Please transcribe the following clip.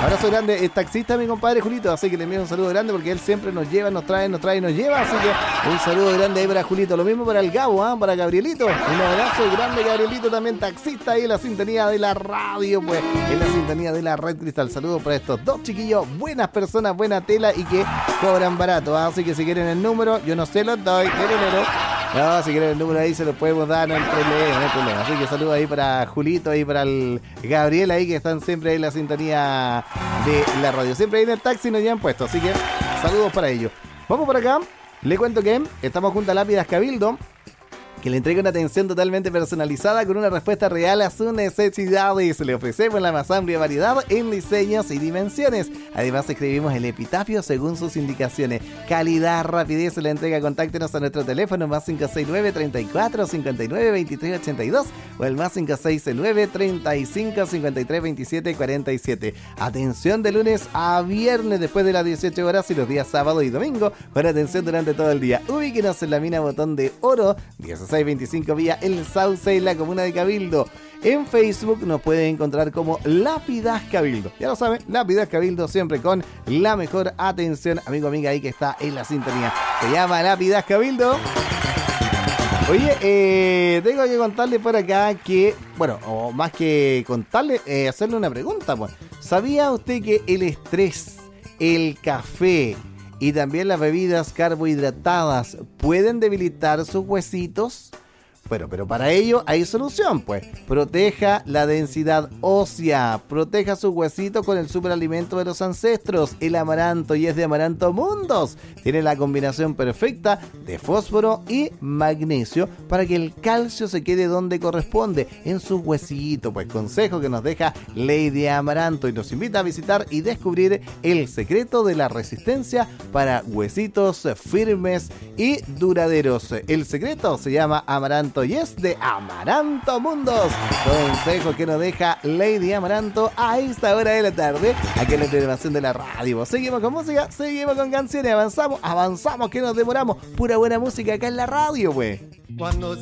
Abrazo grande, es taxista mi compadre Julito, así que le envío un saludo grande porque él siempre nos lleva, nos trae y nos lleva, así que un saludo grande ahí para Julito, lo mismo para el Gabo, para Gabrielito, un abrazo grande Gabrielito, también taxista ahí en la sintonía de la radio, pues, en la sintonía de la Red Cristal. Saludos para estos dos chiquillos, buenas personas, buena tela y que cobran barato, así que si quieren el número, yo no se los doy, no, si quieren el número ahí se lo podemos dar, no hay problema. Así que saludos ahí para Julito y para el Gabriel ahí que están siempre ahí en la sintonía de la radio. Siempre ahí en el taxi nos llevan puesto, así que saludos para ellos. Vamos por acá, le cuento que estamos junto a Lápidas Cabildo, que le entrega una atención totalmente personalizada con una respuesta real a sus necesidades. Le ofrecemos la más amplia variedad en diseños y dimensiones. Además, escribimos el epitafio según sus indicaciones. Calidad, rapidez, la entrega. Contáctenos a nuestro teléfono más 569 34 59 23 82 o el más 569 35 53 27 47. Atención de lunes a viernes después de las 18 horas y los días sábado y domingo con atención durante todo el día. Ubíquenos en la mina Botón de Oro 1625 vía El Sauce en la comuna de Cabildo. En Facebook nos pueden encontrar como Lápidas Cabildo. Ya lo saben, Lápidas Cabildo siempre con la mejor atención. Amigo, amiga ahí que está en la sintonía. Se llama Lápidas Cabildo. Oye, tengo que contarle por acá que, bueno, o más que contarle, hacerle una pregunta, pues. ¿Sabía usted que el estrés, el café y también las bebidas carbohidratadas pueden debilitar sus huesitos? Bueno, pero para ello hay solución, pues. Proteja la densidad ósea, proteja sus huesitos con el superalimento de los ancestros, el amaranto, y es de Amaranto Mundos. Tiene la combinación perfecta de fósforo y magnesio para que el calcio se quede donde corresponde, en sus huesitos. Pues consejo que nos deja Lady Amaranto y nos invita a visitar y descubrir el secreto de la resistencia para huesitos firmes y duraderos. El secreto se llama Amaranto y es de Amaranto Mundos. Consejo que nos deja Lady Amaranto a esta hora de la tarde aquí en la programación de la radio. Seguimos con música, seguimos con canciones, avanzamos que nos demoramos. Pura buena música acá en la radio, pues.